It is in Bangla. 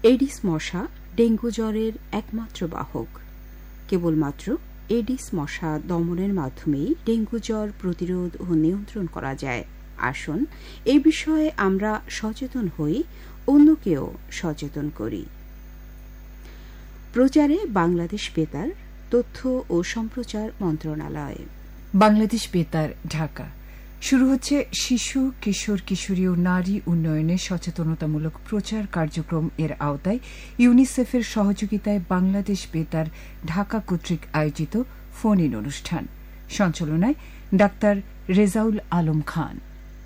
এডিস মশা ডেঙ্গু জ্বরের একমাত্র বাহক। কেবলমাত্র এডিস মশা দমনের মাধ্যমেই ডেঙ্গু জ্বর প্রতিরোধ ও নিয়ন্ত্রণ করা যায়। আসুন এই বিষয়ে আমরা সচেতন হই, অন্যকেও সচেতন করি। প্রচারে বাংলাদেশ বেতার, তথ্য ও সম্প্রচার মন্ত্রণালয়। বাংলাদেশ বেতার, ঢাকা। শুরু হচ্ছে শিশু, কিশোর, কিশোরী ও নারী উন্নয়নে সচেতনতামূলক প্রচার কার্যক্রম এর আওতায় ইউনিসেফের সহযোগিতায় বাংলাদেশ বেতার ঢাকা কর্তৃক আয়োজিত ফোন ইন অনুষ্ঠান। সঞ্চালনায় ডাক্তার রেজাউল আলম খান।